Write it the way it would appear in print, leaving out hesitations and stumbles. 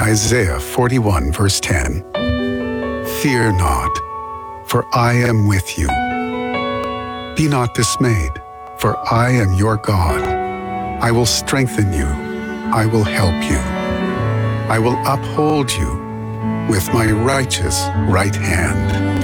Isaiah 41, verse 10. Fear not, for I am with you. Be not dismayed, for I am your God. I will strengthen you. I will help you. I will uphold you with my righteous right hand.